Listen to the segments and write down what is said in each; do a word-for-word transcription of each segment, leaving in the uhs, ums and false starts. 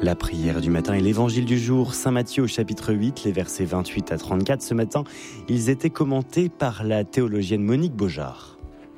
La prière du matin et l'évangile du jour, Saint Matthieu au chapitre huit, les versets vingt-huit à trente-quatre. Ce matin, ils étaient commentés par la théologienne Monique Beaujard.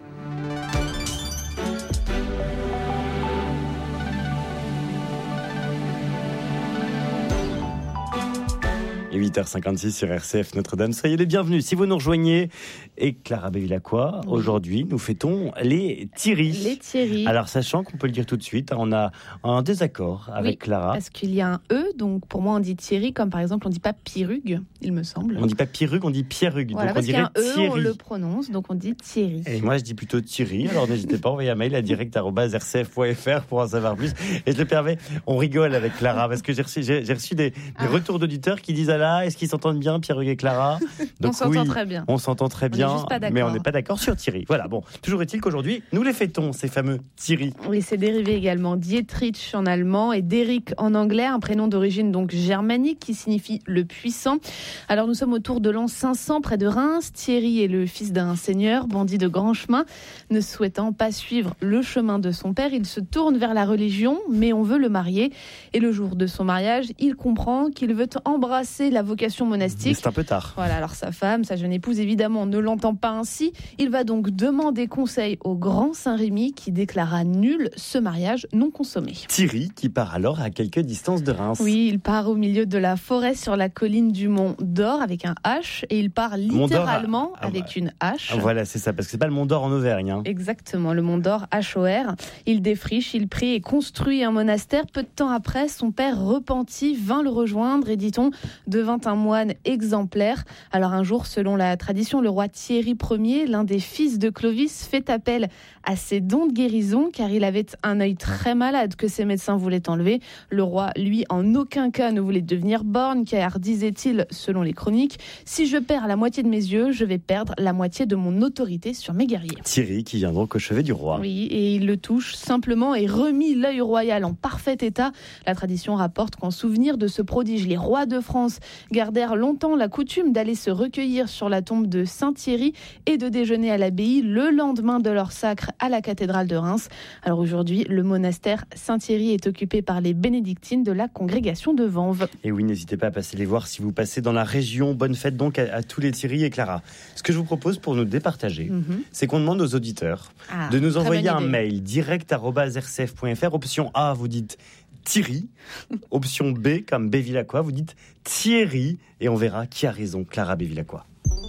Et huit heures cinquante-six sur R C F Notre-Dame. Soyez les bienvenus. Si vous nous rejoignez, et Clara Bevilacqua, oui. Aujourd'hui, nous fêtons les Thierry. Les Thierry. Alors, sachant qu'on peut le dire tout de suite, on a un désaccord avec oui, Clara. Parce qu'il y a un E, donc pour moi on dit Thierry, comme par exemple on ne dit pas Pirugue, il me semble. On ne dit pas Pirugue, on dit Pierrugue. Voilà, donc parce on dirait qu'il y a un E, Thierry. on le prononce, donc on dit Thierry. Et moi je dis plutôt Thierry, alors n'hésitez pas à envoyer un mail à direct arobase r c f point f r pour en savoir plus. Et je le permets, on rigole avec Clara, parce que j'ai reçu, j'ai, j'ai reçu des, des ah. retours d'auditeurs qui disent « Ah là, est-ce qu'ils s'entendent bien, Pierrugue et Clara ?» Donc, on s'entend oui, très bien. On s'entend très bien, on est mais on n'est pas d'accord sur Thierry. Voilà, bon, toujours est-il qu'aujourd'hui, nous les fêtons, ces fameux Thierry. Oui, c'est dérivé également Dietrich en allemand et d'Eric en anglais, un prénom d'origine donc germanique qui signifie le puissant. Alors nous sommes autour de l'an cinq cents près de Reims. Thierry est le fils d'un seigneur, bandit de grand chemin. Ne souhaitant pas suivre le chemin de son père, il se tourne vers la religion, mais on veut le marier. Et le jour de son mariage, il comprend qu'il veut embrasser la vocation monastique. Mais c'est un peu tard. Voilà, alors sa femme, sa jeune épouse évidemment ne l'entend pas ainsi. Il va donc demander conseil au grand Saint-Rémy qui déclara nul ce mariage non consommé. Thierry qui part alors à quelques distances de Reims. Oui, il part au milieu de la forêt sur la colline du Mont d'Or avec un H et il part littéralement ah, avec bah, une hache. Ah, voilà, c'est ça, parce que c'est pas le Mont d'Or en Auvergne. Hein. Exactement, le Mont d'Or, H O R. Il défriche, il prie et construit un monastère. Peu de temps après, son père repenti vint le rejoindre et, dit-on, devint un moine exemplaire. Alors un jour, selon la tradition, le roi Thierry Ier, l'un des fils de Clovis, fait appel à ses dons de guérison car il avait un œil très malade que ses médecins voulaient enlever. Le roi, lui, en aucun cas ne voulait devenir borgne car, disait-il, selon les chroniques, si je perds la moitié de mes yeux, je vais perdre la moitié de mon autorité sur mes guerriers. Thierry qui vient donc au chevet du roi. Oui, et il le touche simplement et remit l'œil royal en parfait état. La tradition rapporte qu'en souvenir de ce prodige, les rois de France gardèrent longtemps la coutume d'aller se recueillir sur la tombe de Saint-Thierry et de déjeuner à l'abbaye le lendemain de leur sacre à la cathédrale de Reims. Alors aujourd'hui, le monastère Saint-Thierry est occupé par les bénédictines de la congrégation de Vanves. Et oui, n'hésitez pas à passer les voir si vous passez dans la région. Bonne fête donc à, à tous les Thierry et Clara. Ce que je vous propose pour nous départager, mm-hmm. c'est qu'on demande aux auditeurs ah, de nous envoyer un mail direct arobase r c f point f r. Option A, vous dites Thierry. Option B, comme Bevilacqua, vous dites Thierry. Et on verra qui a raison, Clara Bevilacqua.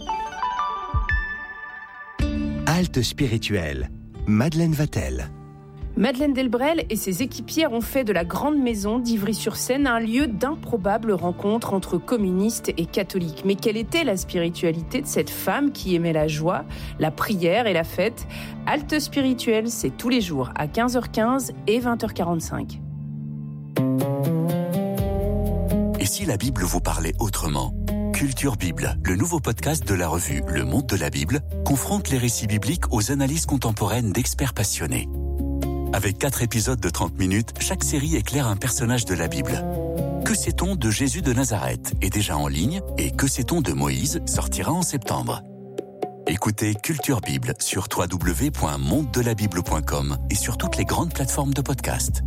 Halte spirituelle, Madeleine Vatel. Madeleine Delbrel et ses équipières ont fait de la Grande Maison d'Ivry-sur-Seine un lieu d'improbables rencontres entre communistes et catholiques. Mais quelle était la spiritualité de cette femme qui aimait la joie, la prière et la fête ? Halte spirituelle, c'est tous les jours à quinze heures quinze et vingt heures quarante-cinq. Et si la Bible vous parlait autrement ? Culture Bible, le nouveau podcast de la revue Le Monde de la Bible, confronte les récits bibliques aux analyses contemporaines d'experts passionnés. Avec quatre épisodes de trente minutes, chaque série éclaire un personnage de la Bible. Que sait-on de Jésus de Nazareth est déjà en ligne et Que sait-on de Moïse sortira en septembre. Écoutez Culture Bible sur w w w point monde de la bible point com et sur toutes les grandes plateformes de podcast.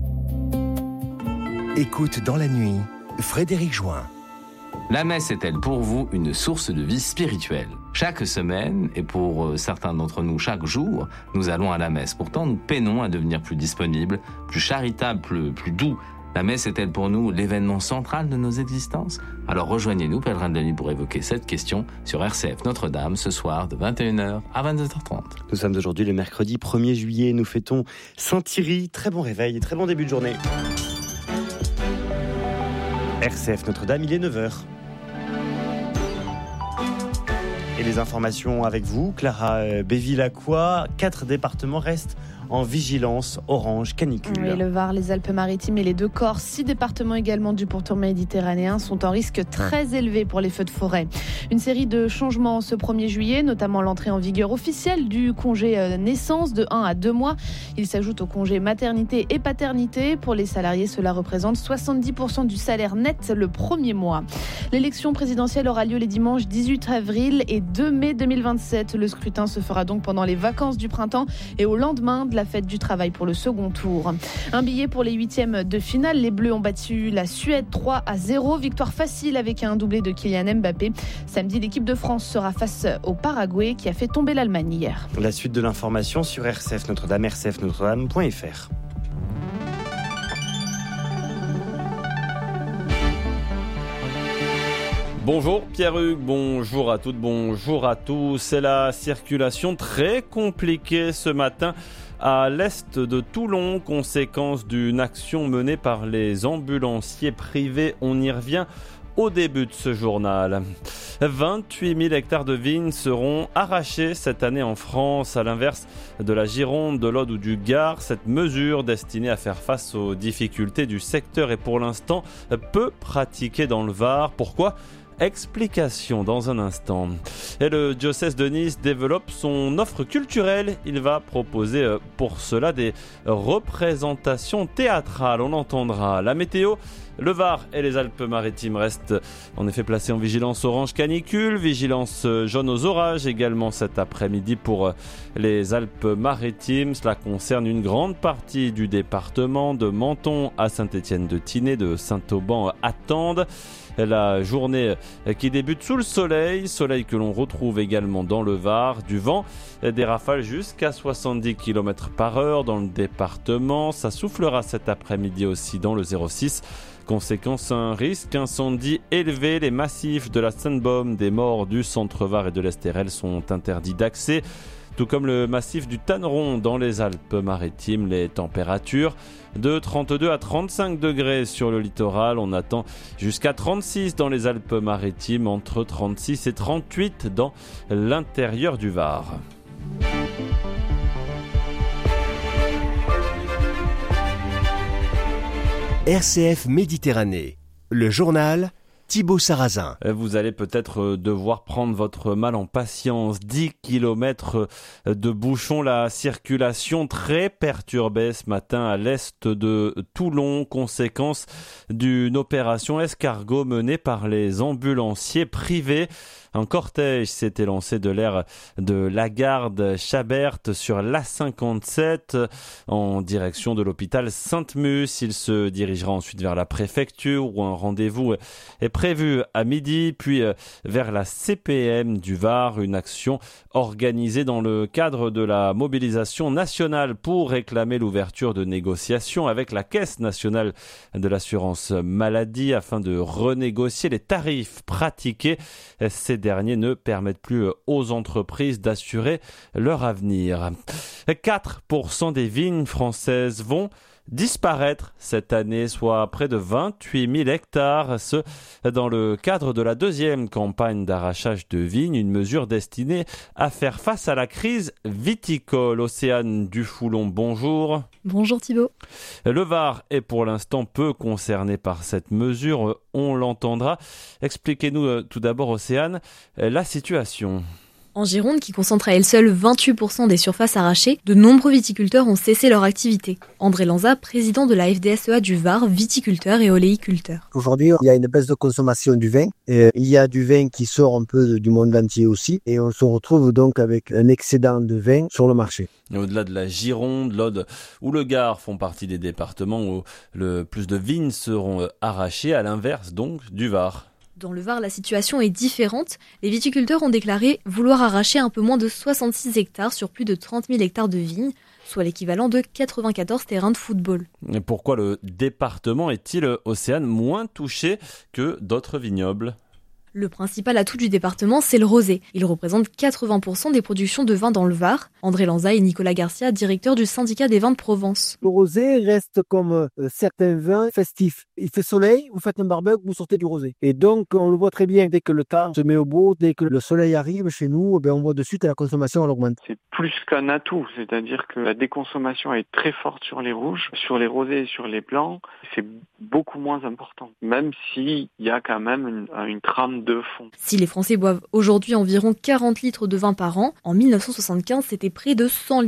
Écoute dans la nuit, Frédéric Join. La messe est-elle pour vous une source de vie spirituelle ? Chaque semaine, et pour certains d'entre nous chaque jour, nous allons à la messe. Pourtant, nous peinons à devenir plus disponibles, plus charitables, plus, plus doux. La messe est-elle pour nous l'événement central de nos existences ? Alors rejoignez-nous, Pèlerins de la Nuit, pour évoquer cette question sur R C F Notre-Dame, ce soir de vingt et une heures à vingt-deux heures trente. Nous sommes aujourd'hui le mercredi premier juillet, nous fêtons Saint-Thierry. Très bon réveil et très bon début de journée. R C F Notre-Dame, il est neuf heures. Et les informations avec vous, Clara Bevilacqua. Quatre départements restent en vigilance orange canicule. Oui, le Var, les Alpes-Maritimes et les deux Corses, six départements également du pourtour méditerranéen sont en risque très élevé pour les feux de forêt. Une série de changements ce premier juillet, notamment l'entrée en vigueur officielle du congé naissance de un à deux mois. Il s'ajoute au congé maternité et paternité. Pour les salariés, cela représente soixante-dix pour cent du salaire net le premier mois. L'élection présidentielle aura lieu les dimanches dix-huit avril et deux mai deux mille vingt-sept. Le scrutin se fera donc pendant les vacances du printemps et au lendemain de la fête du travail pour le second tour. Un billet pour les huitièmes de finale. Les Bleus ont battu la Suède trois à zéro. Victoire facile avec un doublé de Kylian Mbappé. Samedi, l'équipe de France sera face au Paraguay qui a fait tomber l'Allemagne hier. La suite de l'information sur R C F Notre-Dame, r c f notre dame point f r. Bonjour Pierre-Hugues, bonjour à toutes, bonjour à tous. C'est la circulation très compliquée ce matin à l'est de Toulon, conséquence d'une action menée par les ambulanciers privés. On y revient au début de ce journal. vingt-huit mille hectares de vignes seront arrachés cette année en France, à l'inverse de la Gironde, de l'Aude ou du Gard. Cette mesure destinée à faire face aux difficultés du secteur est pour l'instant peu pratiquée dans le Var. Pourquoi ? Explication dans un instant. Et le diocèse de Nice développe son offre culturelle. Il va proposer pour cela des représentations théâtrales. On entendra la météo. Le Var et les Alpes-Maritimes restent en effet placés en vigilance orange canicule, vigilance jaune aux orages également cet après-midi pour les Alpes-Maritimes. Cela concerne une grande partie du département, de Menton à Saint-Étienne-de-Tinée, de Saint-Auban à Tende. La journée qui débute sous le soleil, soleil que l'on retrouve également dans le Var, du vent, des rafales jusqu'à soixante-dix kilomètres par heure dans le département. Ça soufflera cet après-midi aussi dans le zéro six. Conséquence, un risque incendie élevé. Les massifs de la Sainte-Baume, des Maures, du Centre-Var et de l'Estérel sont interdits d'accès. Tout comme le massif du Tanneron dans les Alpes-Maritimes. Les températures de trente-deux à trente-cinq degrés sur le littoral. On attend jusqu'à trente-six dans les Alpes-Maritimes, entre trente-six et trente-huit dans l'intérieur du Var. R C F Méditerranée, le journal Thibaut Sarrazin. Vous allez peut-être devoir prendre votre mal en patience. dix kilomètres de bouchons, la circulation très perturbée ce matin à l'est de Toulon, conséquence d'une opération escargot menée par les ambulanciers privés. Un cortège s'était lancé de l'aire de Lagarde-Chabert sur l'A cinquante-sept en direction de l'hôpital Sainte-Musse. Il se dirigera ensuite vers la préfecture où un rendez-vous est prévu à midi, puis vers la C P M du Var, une action organisée dans le cadre de la mobilisation nationale pour réclamer l'ouverture de négociations avec la Caisse nationale de l'assurance maladie afin de renégocier les tarifs pratiqués. Ces derniers ne permettent plus aux entreprises d'assurer leur avenir. quatre pour cent des vignes françaises vont disparaître cette année, soit près de vingt-huit mille hectares. Ce, dans le cadre de la deuxième campagne d'arrachage de vignes, une mesure destinée à faire face à la crise viticole. Océane Dufoulon, bonjour. Bonjour Thibaut. Le Var est pour l'instant peu concerné par cette mesure, on l'entendra. Expliquez-nous tout d'abord, Océane, la situation. En Gironde, qui concentre à elle seule vingt-huit pour cent des surfaces arrachées, de nombreux viticulteurs ont cessé leur activité. André Lanza, président de la F D S E A du Var, viticulteur et oléiculteur. Aujourd'hui, il y a une baisse de consommation du vin. Et il y a du vin qui sort un peu du monde entier aussi. Et on se retrouve donc avec un excédent de vin sur le marché. Et au-delà de la Gironde, l'Aude ou le Gard font partie des départements où le plus de vignes seront arrachées, à l'inverse donc du Var. Dans le Var, la situation est différente. Les viticulteurs ont déclaré vouloir arracher un peu moins de soixante-six hectares sur plus de trente mille hectares de vignes, soit l'équivalent de quatre-vingt-quatorze terrains de football. Et pourquoi le département est-il, Océane, moins touché que d'autres vignobles ? Le principal atout du département, c'est le rosé. Il représente quatre-vingts pour cent des productions de vin dans le Var. André Lanza et Nicolas Garcia, directeurs du syndicat des vins de Provence. Le rosé reste comme euh, certains vins festifs. Il fait soleil, vous faites un barbecue, vous sortez du rosé. Et donc, on le voit très bien, dès que le temps se met au beau, dès que le soleil arrive chez nous, ben, on voit de suite la consommation elle augmente. C'est plus qu'un atout, c'est-à-dire que la déconsommation est très forte sur les rouges, sur les rosés et sur les blancs, c'est beaucoup moins important, même s'il y a quand même une, une trame de fond. Si les Français boivent aujourd'hui environ quarante litres de vin par an, en mille neuf cent soixante-quinze, c'était près de cent litres.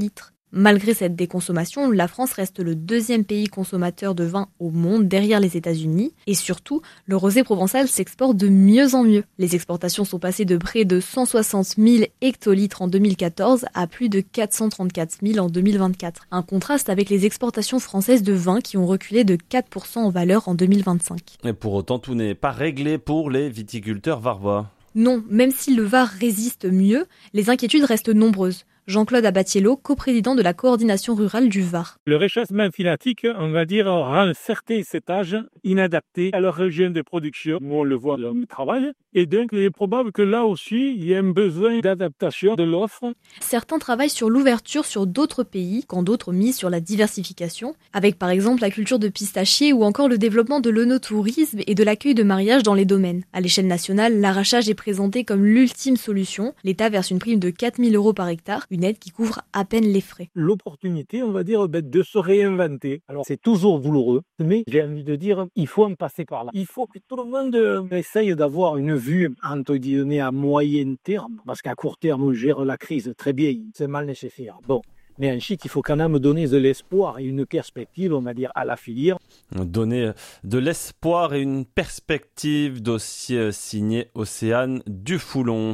Malgré cette déconsommation, la France reste le deuxième pays consommateur de vin au monde derrière les États-Unis. Et surtout, le rosé provençal s'exporte de mieux en mieux. Les exportations sont passées de près de cent soixante mille hectolitres en deux mille quatorze à plus de quatre cent trente-quatre mille en deux mille vingt-quatre. Un contraste avec les exportations françaises de vin qui ont reculé de quatre pour cent en valeur en deux mille vingt-cinq. Et pour autant, tout n'est pas réglé pour les viticulteurs varois. Non, même si le Var résiste mieux, les inquiétudes restent nombreuses. Jean-Claude Abatiello, coprésident de la coordination rurale du Var. Le réchauffement climatique, on va dire, rend certains cépages inadaptés à leur région de production, où on le voit dans le travail. Et donc, il est probable que là aussi, il y ait un besoin d'adaptation de l'offre. Certains travaillent sur l'ouverture sur d'autres pays, quand d'autres misent sur la diversification, avec par exemple la culture de pistachiers ou encore le développement de l'œnotourisme et de l'accueil de mariages dans les domaines. À l'échelle nationale, l'arrachage est présenté comme l'ultime solution. L'État verse une prime de quatre mille euros par hectare, une aide qui couvre à peine les frais. L'opportunité, on va dire, de se réinventer. Alors, c'est toujours douloureux, mais j'ai envie de dire, il faut en passer par là. Il faut que tout le monde essaye d'avoir une vue, entre guillemets, à moyen terme, parce qu'à court terme, on gère la crise très bien, c'est mal nécessaire. Bon. Mais ensuite, il faut quand même donner de l'espoir et une perspective, on va dire, à la filière. Donner de l'espoir et une perspective, dossier signé Océane Dufoulon.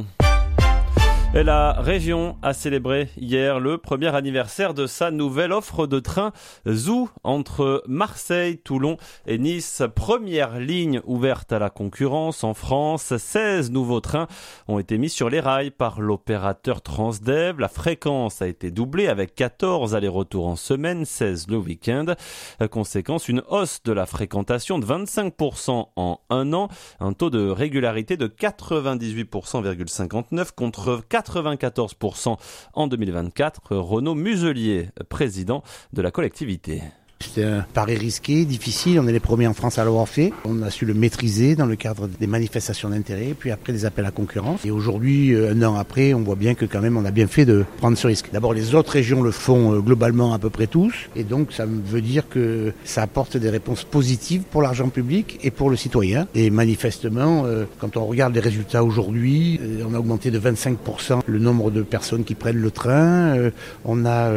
Et la région a célébré hier le premier anniversaire de sa nouvelle offre de train Zoo entre Marseille, Toulon et Nice. Première ligne ouverte à la concurrence en France. seize nouveaux trains ont été mis sur les rails par l'opérateur Transdev. La fréquence a été doublée avec quatorze allers-retours en semaine, seize le week-end. Conséquence, une hausse de la fréquentation de vingt-cinq pour cent en un an. Un taux de régularité de quatre-vingt-dix-huit pour cent virgule cinquante-neuf contre quatre-vingt-quatorze pour cent en deux mille vingt-quatre. Renaud Muselier, président de la collectivité. C'était un pari risqué, difficile. On est les premiers en France à l'avoir fait. On a su le maîtriser dans le cadre des manifestations d'intérêt, puis après des appels à concurrence. Et aujourd'hui, un an après, on voit bien que quand même on a bien fait de prendre ce risque. D'abord, les autres régions le font globalement à peu près tous. Et donc, ça veut dire que ça apporte des réponses positives pour l'argent public et pour le citoyen. Et manifestement, quand on regarde les résultats aujourd'hui, on a augmenté de vingt-cinq pour cent le nombre de personnes qui prennent le train. On a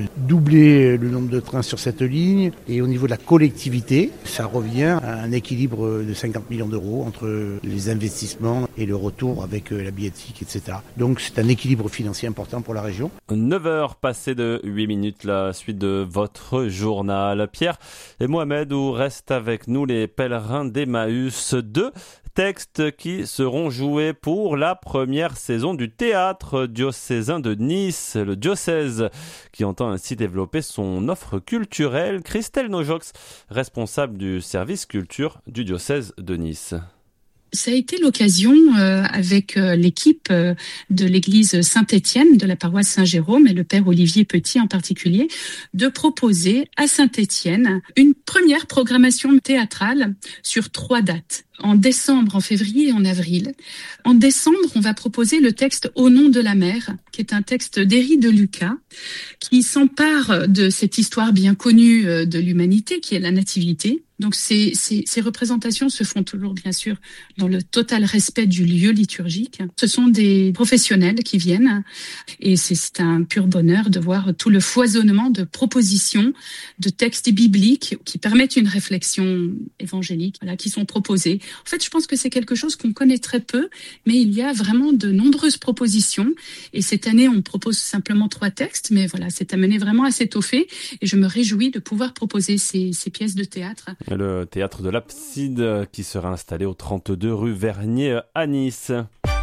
doublé le nombre de trains sur cette ligne. Et au niveau de la collectivité, ça revient à un équilibre de cinquante millions d'euros entre les investissements et le retour avec la billettique, et cetera. Donc c'est un équilibre financier important pour la région. neuf heures passées de huit minutes, la suite de votre journal. Pierre et Mohamed, où restent avec nous les pèlerins d'Emmaüs deux. Textes qui seront joués pour la première saison du théâtre diocésain de Nice. Le diocèse qui entend ainsi développer son offre culturelle. Christelle Nojox, responsable du service culture du diocèse de Nice. Ça a été l'occasion, euh, avec euh, l'équipe euh, de l'église Saint-Étienne, de la paroisse Saint-Jérôme et le père Olivier Petit en particulier, de proposer à Saint-Étienne une première programmation théâtrale sur trois dates. En décembre, en février et en avril. En décembre, on va proposer le texte Au nom de la mer, qui est un texte d'Héry de Lucas, qui s'empare de cette histoire bien connue de l'humanité, qui est la nativité. Donc ces, ces, ces représentations se font toujours, bien sûr, dans le total respect du lieu liturgique. Ce sont des professionnels qui viennent et c'est, c'est un pur bonheur de voir tout le foisonnement de propositions, de textes bibliques qui permettent une réflexion évangélique, voilà, qui sont proposés. En fait, je pense que c'est quelque chose qu'on connaît très peu, mais il y a vraiment de nombreuses propositions. Et cette année, on propose simplement trois textes, mais voilà, c'est amené vraiment à s'étoffer. Et je me réjouis de pouvoir proposer ces, ces pièces de théâtre. Le théâtre de l'Abside qui sera installé au trente-deux rue Vernier à Nice.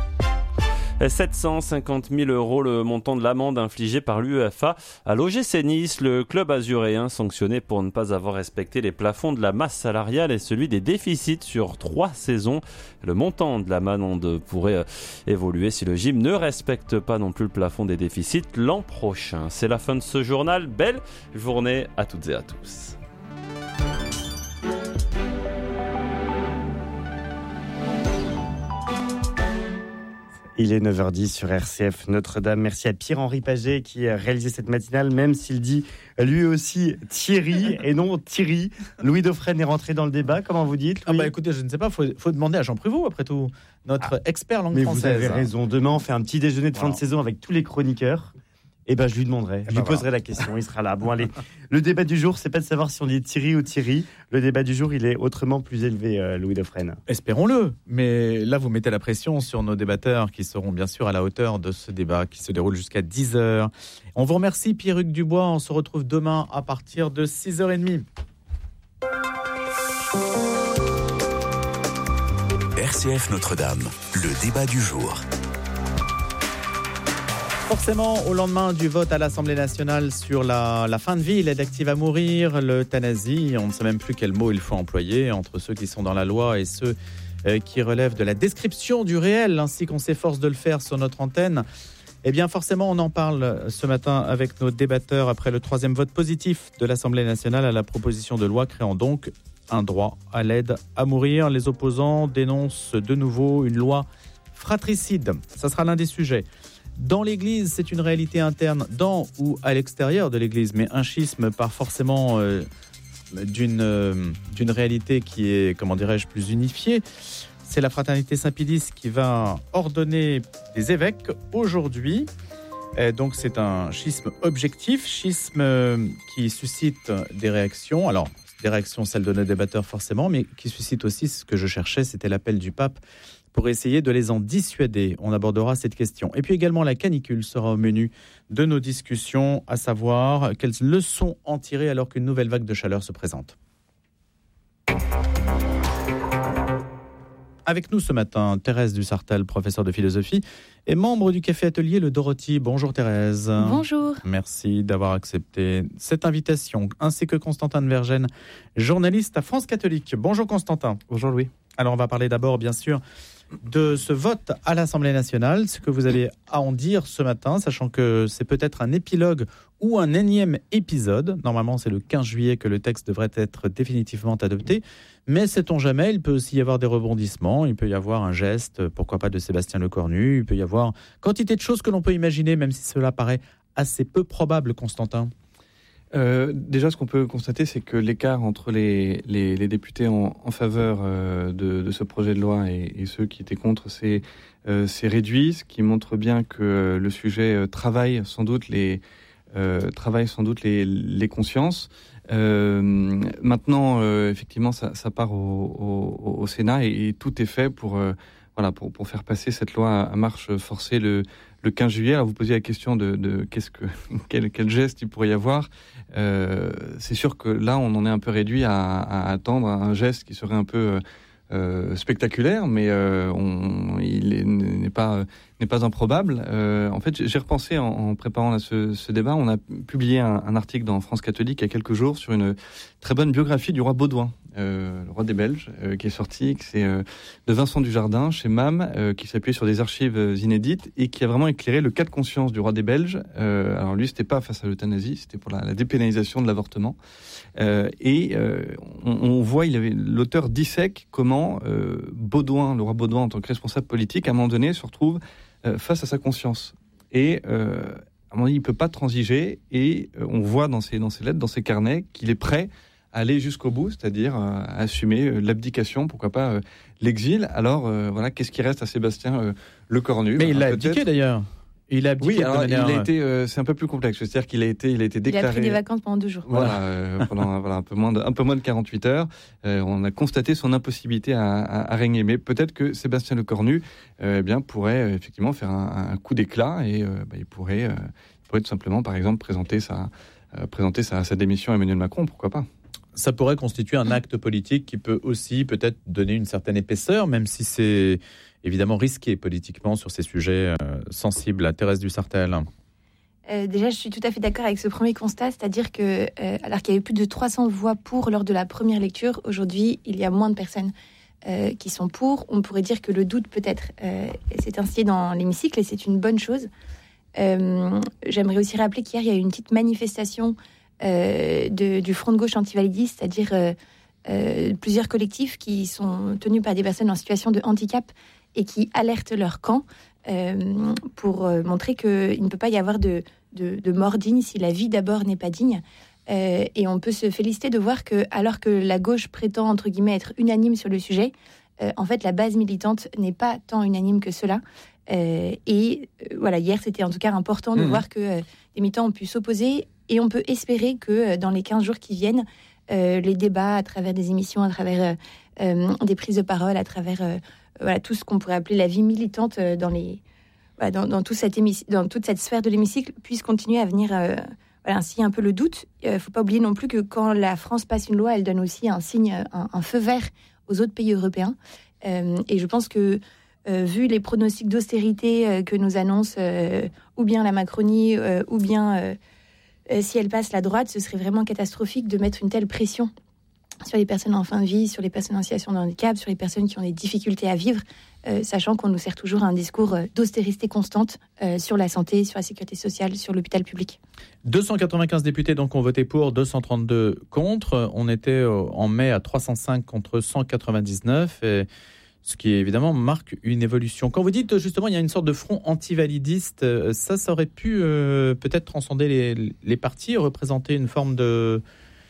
sept cent cinquante mille euros le montant de l'amende infligée par l'UEFA à l'O G C Nice, le club azuréen sanctionné pour ne pas avoir respecté les plafonds de la masse salariale et celui des déficits sur trois saisons. Le montant de l'amende pourrait évoluer si le gym ne respecte pas non plus le plafond des déficits l'an prochain. C'est la fin de ce journal. Belle journée à toutes et à tous. Il est neuf heures dix sur R C F Notre-Dame. Merci à Pierre-Henri Paget qui a réalisé cette matinale, même s'il dit lui aussi Thierry et non Thierry. Louis Dauphren est rentré dans le débat, comment vous dites, Louis ? Ah bah écoutez, je ne sais pas, il faut, faut demander à Jean Prévost, après tout, notre ah, expert langue mais française. Mais vous avez raison, demain on fait un petit déjeuner de fin ah. de saison avec tous les chroniqueurs. Eh ben, je lui demanderai, je lui poserai la question, il sera là. Bon, allez, le débat du jour, c'est pas de savoir si on dit Thierry ou Thierry. Le débat du jour, il est autrement plus élevé, euh, Louis Dauphren. Espérons-le, mais là, vous mettez la pression sur nos débatteurs qui seront bien sûr à la hauteur de ce débat qui se déroule jusqu'à dix heures. On vous remercie, Pierre-Hugues Dubois. On se retrouve demain à partir de six heures trente. R C F Notre-Dame, le débat du jour. Forcément, au lendemain du vote à l'Assemblée nationale sur la, la fin de vie, l'aide active à mourir, l'euthanasie, on ne sait même plus quel mot il faut employer entre ceux qui sont dans la loi et ceux euh, qui relèvent de la description du réel, ainsi qu'on s'efforce de le faire sur notre antenne. Eh bien, forcément, on en parle ce matin avec nos débatteurs après le troisième vote positif de l'Assemblée nationale à la proposition de loi créant donc un droit à l'aide à mourir. Les opposants dénoncent de nouveau une loi fratricide. Ça sera l'un des sujets. Dans l'Église, c'est une réalité interne dans ou à l'extérieur de l'Église, mais un schisme part forcément euh, d'une, euh, d'une réalité qui est, comment dirais-je, plus unifiée. C'est la Fraternité Saint-Pédis qui va ordonner des évêques aujourd'hui. Et donc c'est un schisme objectif, schisme qui suscite des réactions. Alors, des réactions, celles de nos débatteurs forcément, mais qui suscite aussi ce que je cherchais, c'était l'appel du pape pour essayer de les en dissuader. On abordera cette question. Et puis également, la canicule sera au menu de nos discussions, à savoir quelles leçons en tirer alors qu'une nouvelle vague de chaleur se présente. Avec nous ce matin, Thérèse Dussartel, professeure de philosophie et membre du Café Atelier Le Dorothy. Bonjour Thérèse. Bonjour. Merci d'avoir accepté cette invitation, ainsi que Constantin de Vergennes, journaliste à France Catholique. Bonjour Constantin. Bonjour Louis. Alors on va parler d'abord bien sûr de ce vote à l'Assemblée nationale, ce que vous avez à en dire ce matin, sachant que c'est peut-être un épilogue ou un énième épisode. Normalement, c'est le quinze juillet que le texte devrait être définitivement adopté. Mais sait-on jamais, il peut aussi y avoir des rebondissements, il peut y avoir un geste, pourquoi pas de Sébastien Lecornu, il peut y avoir quantité de choses que l'on peut imaginer, même si cela paraît assez peu probable, Constantin. Euh, déjà, ce qu'on peut constater, c'est que l'écart entre les, les, les députés en, en faveur euh, de, de ce projet de loi et, et ceux qui étaient contre, c'est, euh, c'est réduit, ce qui montre bien que le sujet euh, travaille sans doute les, euh, travaille sans doute les, les consciences. Euh, maintenant, euh, effectivement, ça, ça part au, au, au Sénat et, et tout est fait pour, euh, voilà, pour, pour faire passer cette loi à marche forcée le, le quinze juillet. Alors vous posiez la question de, de qu'est-ce que, quel, quel geste il pourrait y avoir. Euh, c'est sûr que là, on en est un peu réduit à, à attendre un geste qui serait un peu euh, spectaculaire, mais euh, on, il est, n'est pas n'est pas improbable. Euh, en fait, j'ai repensé en, en préparant là, ce, ce débat. On a publié un, un article dans France Catholique il y a quelques jours sur une très bonne biographie du roi Baudouin, euh, le roi des Belges, euh, qui est sorti, que c'est euh, de Vincent Dujardin chez M A M, euh, qui s'appuyait sur des archives inédites et qui a vraiment éclairé le cas de conscience du roi des Belges. Euh, alors lui, c'était pas face à l'euthanasie, c'était pour la, la dépénalisation de l'avortement. Euh, et euh, on, on voit, il avait, l'auteur dissèque comment euh, Baudouin, le roi Baudouin, en tant que responsable politique, à un moment donné, se retrouve euh, face à sa conscience. Et euh, à un moment donné, il ne peut pas transiger. Et euh, on voit dans ses, dans ses lettres, dans ses carnets, qu'il est prêt à aller jusqu'au bout, c'est-à-dire euh, à assumer euh, l'abdication, pourquoi pas euh, l'exil. Alors, euh, voilà, qu'est-ce qui reste à Sébastien euh, Lecornu? Mais il l'a peut-être... abdiqué d'ailleurs. Il a abdiqué. Oui, alors, de manière... il a été, euh, c'est un peu plus complexe. C'est-à-dire qu'il a été, il a été déclaré. Il a pris des vacances pendant deux jours. Voilà, euh, pendant voilà, un peu moins de, un peu moins de quarante-huit heures. Euh, on a constaté son impossibilité à, à, à régner. Mais peut-être que Sébastien Lecornu, euh, eh bien, pourrait euh, effectivement faire un, un coup d'éclat et euh, bah, il pourrait, euh, il pourrait tout simplement, par exemple, présenter sa, euh, présenter sa, sa démission à Emmanuel Macron. Pourquoi pas? Ça pourrait constituer un acte politique qui peut aussi peut-être donner une certaine épaisseur, même si c'est évidemment risqué politiquement sur ces sujets euh, sensibles. À Thérèse Dussartel. Euh, déjà, je suis tout à fait d'accord avec ce premier constat, c'est-à-dire que, euh, alors qu'il y avait plus de trois cents voix pour lors de la première lecture, aujourd'hui, il y a moins de personnes euh, qui sont pour. On pourrait dire que le doute peut-être euh, s'est installé dans l'hémicycle et c'est une bonne chose. Euh, j'aimerais aussi rappeler qu'hier, il y a eu une petite manifestation euh, de, du Front de gauche antivalidiste, c'est-à-dire euh, euh, plusieurs collectifs qui sont tenus par des personnes en situation de handicap et qui alertent leur camp euh, pour euh, montrer qu'il ne peut pas y avoir de, de, de mort digne si la vie d'abord n'est pas digne. Euh, et on peut se féliciter de voir que, alors que la gauche prétend, entre guillemets, être unanime sur le sujet, euh, en fait, la base militante n'est pas tant unanime que cela. Euh, et euh, voilà, hier, c'était en tout cas important de mmh. voir que euh, des militants ont pu s'opposer. Et on peut espérer que euh, dans les quinze jours qui viennent, euh, les débats à travers des émissions, à travers euh, euh, des prises de parole, à travers euh, voilà, tout ce qu'on pourrait appeler la vie militante euh, dans, les, voilà, dans, dans, tout cette émi- dans toute cette sphère de l'hémicycle, puisse continuer à venir euh, voilà, ainsi un peu le doute. Il euh, ne faut pas oublier non plus que quand la France passe une loi, elle donne aussi un signe, un, un feu vert aux autres pays européens. Euh, et je pense que Euh, vu les pronostics d'austérité euh, que nous annonce euh, ou bien la Macronie, euh, ou bien euh, euh, si elle passe la droite, ce serait vraiment catastrophique de mettre une telle pression sur les personnes en fin de vie, sur les personnes en situation de handicap, sur les personnes qui ont des difficultés à vivre, euh, sachant qu'on nous sert toujours un discours d'austérité constante euh, sur la santé, sur la sécurité sociale, sur l'hôpital public. deux cent quatre-vingt-quinze députés donc ont voté pour, deux cent trente-deux contre. On était en mai à trois cent cinq contre cent quatre-vingt-dix-neuf et ce qui évidemment marque une évolution. Quand vous dites justement il y a une sorte de front antivalidiste, ça, ça aurait pu euh, peut-être transcender les, les partis, représenter une forme de,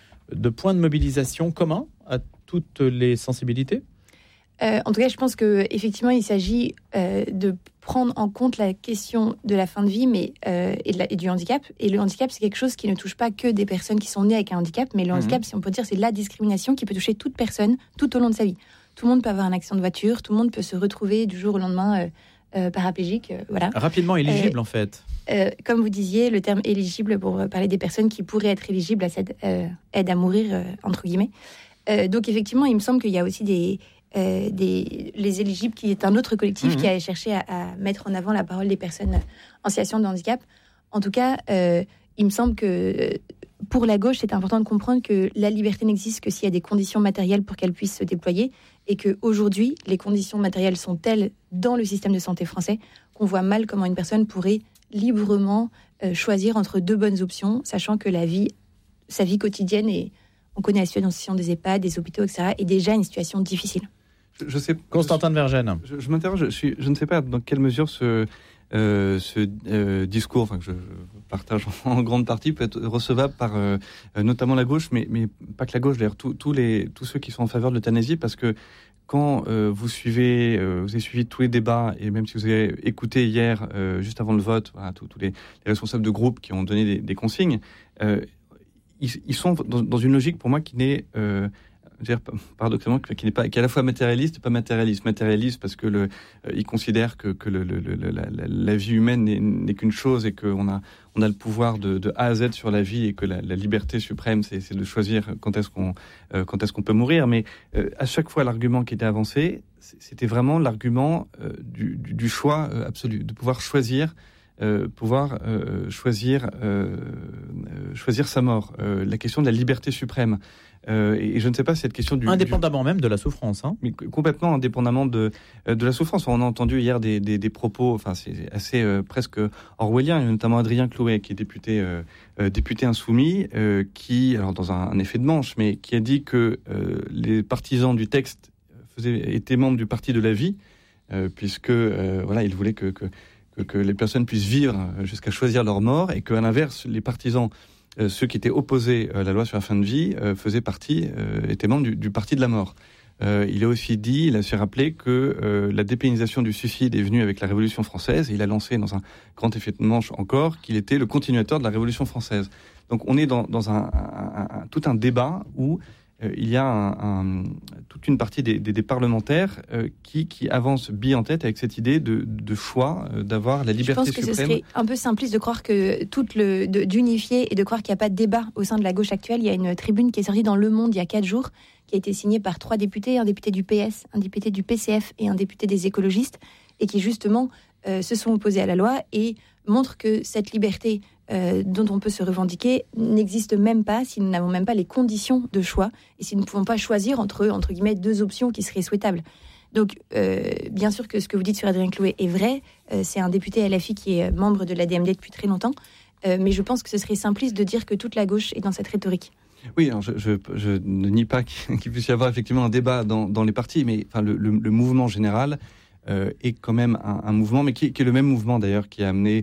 de point de mobilisation commun à toutes les sensibilités ? euh, En tout cas, je pense qu'effectivement, il s'agit euh, de prendre en compte la question de la fin de vie mais, euh, et, de la, et du handicap. Et le handicap, c'est quelque chose qui ne touche pas que des personnes qui sont nées avec un handicap, mais le mmh. handicap, si on peut dire, c'est la discrimination qui peut toucher toute personne tout au long de sa vie. Tout le monde peut avoir un accident de voiture, tout le monde peut se retrouver du jour au lendemain euh, euh, paraplégique. Euh, voilà. Rapidement éligible, euh, en fait. Euh, comme vous disiez, le terme éligible pour parler des personnes qui pourraient être éligibles à cette euh, aide à mourir, euh, entre guillemets. Euh, donc, effectivement, il me semble qu'il y a aussi des, euh, des, les éligibles, qui est un autre collectif mmh. qui a cherché à, à mettre en avant la parole des personnes en situation de handicap. En tout cas, euh, il me semble que pour la gauche, c'est important de comprendre que la liberté n'existe que s'il y a des conditions matérielles pour qu'elle puisse se déployer, et qu'aujourd'hui, les conditions matérielles sont telles dans le système de santé français qu'on voit mal comment une personne pourrait librement euh, choisir entre deux bonnes options, sachant que la vie, sa vie quotidienne, et on connaît la situation des EHPAD, des hôpitaux, et cetera, est déjà une situation difficile. Je, je sais, Constantin de Vergennes. Je, je m'interroge, je, suis, je ne sais pas dans quelle mesure ce... Euh, ce euh, discours, enfin que je partage en grande partie, peut être recevable par euh, notamment la gauche, mais, mais pas que la gauche, d'ailleurs, tous, tous, les, tous ceux qui sont en faveur de l'euthanasie, parce que quand euh, vous suivez, euh, vous avez suivi tous les débats, et même si vous avez écouté hier, euh, juste avant le vote, voilà, tous, tous les, les responsables de groupes qui ont donné des, des consignes, euh, ils, ils sont dans, dans une logique pour moi qui n'est euh, dire, paradoxalement, qui n'est pas, qui est à la fois matérialiste et pas matérialiste. Matérialiste parce que le, euh, il considère que, que le, le, le, la, la vie humaine n'est, n'est qu'une chose et qu'on a, on a le pouvoir de, de A à Z sur la vie et que la, la liberté suprême, c'est, c'est de choisir quand est-ce qu'on, euh, quand est-ce qu'on peut mourir. Mais euh, à chaque fois, l'argument qui était avancé, c'était vraiment l'argument euh, du, du, du choix euh, absolu, de pouvoir choisir. Euh, pouvoir euh, choisir euh, euh, choisir sa mort, euh, la question de la liberté suprême. Euh, et, et je ne sais pas si cette question du indépendamment du, même de la souffrance, hein. Mais complètement indépendamment de de la souffrance. On a entendu hier des des, des propos, enfin c'est assez euh, presque orwellien, notamment Adrien Chlouet, qui est député euh, euh, député insoumis, euh, qui alors dans un, un effet de manche, mais qui a dit que euh, les partisans du texte faisaient étaient membres du parti de la vie, euh, puisque euh, voilà, il voulait que, que que les personnes puissent vivre jusqu'à choisir leur mort, et qu'à l'inverse, les partisans, euh, ceux qui étaient opposés à la loi sur la fin de vie, euh, faisaient partie, euh, étaient membres du, du parti de la mort. Euh, il a aussi dit, il a su rappeler que euh, la dépénalisation du suicide est venue avec la Révolution française, et il a lancé dans un grand effet de manche encore qu'il était le continuateur de la Révolution française. Donc on est dans, dans un, un, un, tout un débat où Euh, il y a un, un, toute une partie des, des, des parlementaires euh, qui, qui avancent bille en tête avec cette idée de, de choix, euh, d'avoir la liberté suprême. Je pense que suprême. Ce serait un peu simpliste de croire que tout le, de, d'unifier et de croire qu'il n'y a pas de débat au sein de la gauche actuelle. Il y a une tribune qui est sortie dans Le Monde il y a quatre jours, qui a été signée par trois députés, un député du P S, un député du P C F et un député des écologistes, et qui justement euh, se sont opposés à la loi et montrent que cette liberté Euh, dont on peut se revendiquer n'existe même pas si nous n'avons même pas les conditions de choix et si nous ne pouvons pas choisir entre, entre guillemets, deux options qui seraient souhaitables. Donc, euh, bien sûr que ce que vous dites sur Adrien Chlouet est vrai. Euh, c'est un député L F I qui est membre de l'A D M D depuis très longtemps. Euh, mais je pense que ce serait simpliste de dire que toute la gauche est dans cette rhétorique. Oui, alors je, je, je ne nie pas qu'il puisse y avoir effectivement un débat dans, dans les partis, mais enfin, le, le, le mouvement général Euh, est quand même un, un mouvement, mais qui, qui est le même mouvement d'ailleurs qui a amené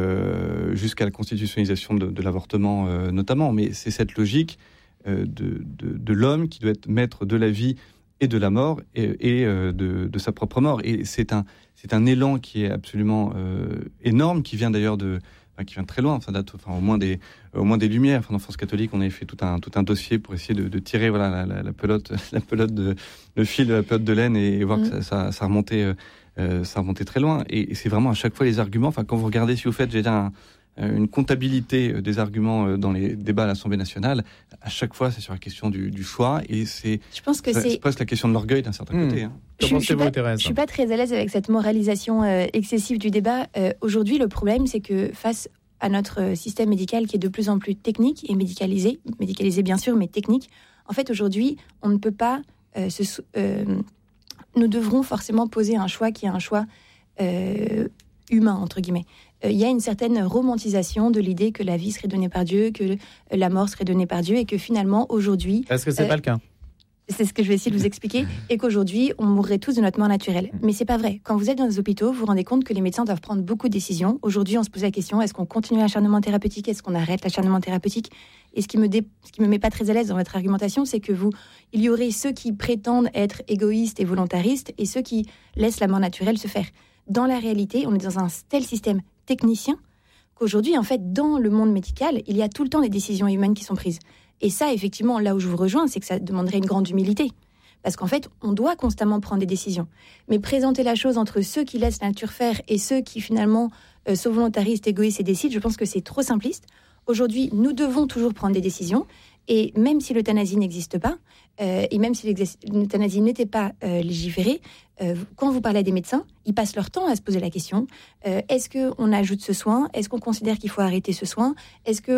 euh, jusqu'à la constitutionnalisation de, de l'avortement euh, notamment. Mais c'est cette logique euh, de, de, de l'homme qui doit être maître de la vie et de la mort et, et euh, de, de sa propre mort. Et c'est un, c'est un élan qui est absolument euh, énorme, qui vient d'ailleurs de, enfin, qui vient de très loin, enfin, date, enfin, au moins des, au moins des Lumières. Enfin, en France catholique, on avait fait tout un, tout un dossier pour essayer de, de tirer, voilà, la, la, la pelote, la pelote de, le fil de la pelote de laine et, et voir mmh. que ça, ça, ça remontait, euh, ça remontait très loin. Et, et c'est vraiment à chaque fois les arguments. Enfin, quand vous regardez, si vous faites, j'ai un une comptabilité des arguments dans les débats à l'Assemblée nationale, à chaque fois, c'est sur la question du, du choix, et c'est, je pense que c'est, c'est presque la question de l'orgueil d'un certain mmh. côté. Hein. Je ne suis, suis pas très à l'aise avec cette moralisation euh, excessive du débat. Euh, aujourd'hui, le problème, c'est que face à notre système médical qui est de plus en plus technique et médicalisé, médicalisé bien sûr, mais technique, en fait, aujourd'hui, on ne peut pas euh, se... Euh, nous devrons forcément poser un choix qui est un choix euh, humain, entre guillemets. Il y a une certaine romantisation de l'idée que la vie serait donnée par Dieu, que la mort serait donnée par Dieu, et que finalement, aujourd'hui... Est-ce que c'est euh, pas le cas ? C'est ce que je vais essayer de vous expliquer, et qu'aujourd'hui, on mourrait tous de notre mort naturelle. Mais c'est pas vrai. Quand vous êtes dans les hôpitaux, vous vous rendez compte que les médecins doivent prendre beaucoup de décisions. Aujourd'hui, on se pose la question, est-ce qu'on continue l'acharnement thérapeutique ? Est-ce qu'on arrête l'acharnement thérapeutique ? Et ce qui me dé... ce qui me met pas très à l'aise dans votre argumentation, c'est que vous, il y aurait ceux qui prétendent être égoïstes et volontaristes, et ceux qui laissent la mort naturelle se faire. Dans la réalité, on est dans un tel système technicien qu'aujourd'hui, en fait, dans le monde médical, il y a tout le temps des décisions humaines qui sont prises. Et ça, effectivement, là où je vous rejoins, c'est que ça demanderait une grande humilité. Parce qu'en fait, on doit constamment prendre des décisions. Mais présenter la chose entre ceux qui laissent la nature faire et ceux qui, finalement, euh, sont volontaristes, égoïstes et décident, je pense que c'est trop simpliste. Aujourd'hui, nous devons toujours prendre des décisions. Et même si l'euthanasie n'existe pas, euh, et même si l'euthanasie n'était pas euh, légiférée, euh, quand vous parlez à des médecins, ils passent leur temps à se poser la question, euh, est-ce qu'on ajoute ce soin ? Est-ce qu'on considère qu'il faut arrêter ce soin ? Est-ce que